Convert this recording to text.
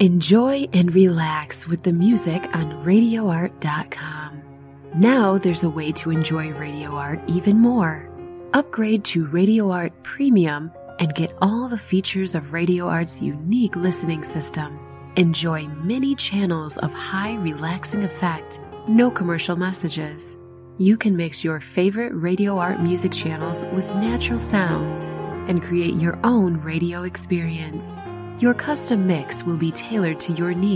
Enjoy and relax with the music on RadioArt.com. Now there's a way to enjoy Radio Art even more. Upgrade to Radio Art Premium and get all the features of Radio Art's unique listening system. Enjoy many channels of high relaxing effect, no commercial messages. You can mix your favorite Radio Art music channels with natural sounds and create your own radio experience. Your custom mix will be tailored to your needs.